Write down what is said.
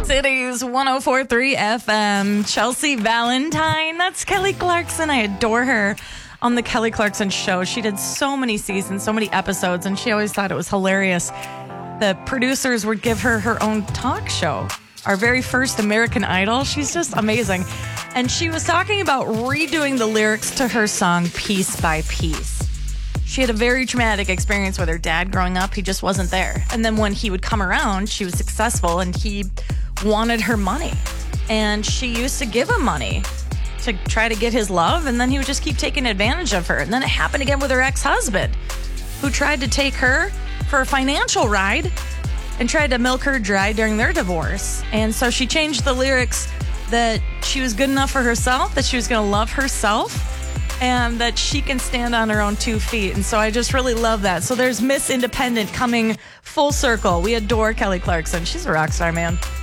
Cities 104.3 FM. Chelsea Valentine. That's Kelly Clarkson. I adore her on the Kelly Clarkson Show. She did so many seasons, so many episodes, and she always thought it was hilarious. The producers would give her her own talk show. Our very first American Idol. She's just amazing. And she was talking about redoing the lyrics to her song Piece by Piece. She had a very traumatic experience with her dad growing up. He just wasn't there. And then when he would come around, she was successful and he wanted her money. And she used to give him money to try to get his love. And then he would just keep taking advantage of her. And then it happened again with her ex-husband, who tried to take her for a financial ride and tried to milk her dry during their divorce. And so she changed the lyrics that she was good enough for herself, that she was going to love herself, and that she can stand on her own 2 feet. And so I just really love that. So there's Miss Independent coming full circle. We adore Kelly Clarkson. She's a rock star, man.